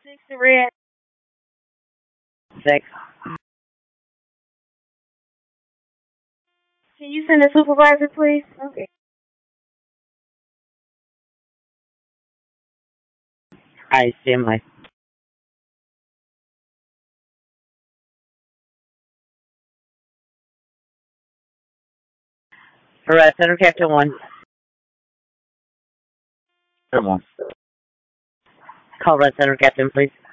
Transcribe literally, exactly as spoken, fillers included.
Six to red. Six. Can you send a supervisor, please? Okay. I stand by. Arrest Center Captain one. Come on. Call Red Center Captain, please.